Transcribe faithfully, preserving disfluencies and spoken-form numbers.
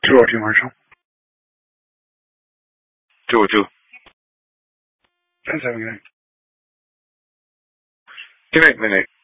Georgie Marshall. Two oh two. ten seven, good night. Good night, midnight.